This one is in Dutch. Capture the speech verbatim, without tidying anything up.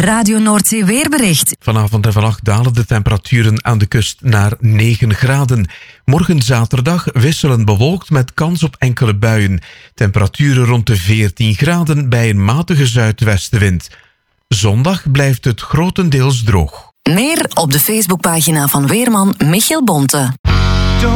Radio Noordzee weerbericht. Vanavond en vannacht dalen de temperaturen aan de kust naar negen graden. Morgen zaterdag wisselend bewolkt met kans op enkele buien. Temperaturen rond de veertien graden bij een matige zuidwestenwind. Zondag blijft het grotendeels droog. Meer op de Facebookpagina van weerman Michiel Bonte.